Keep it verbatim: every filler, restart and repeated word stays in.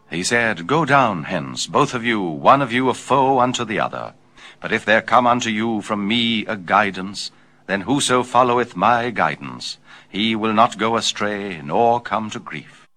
He said, Go down hence, both of you, one of you a foe unto the other. But if there come unto you from me a guidance, then whoso followeth my guidance, he will not go astray, nor come to grief.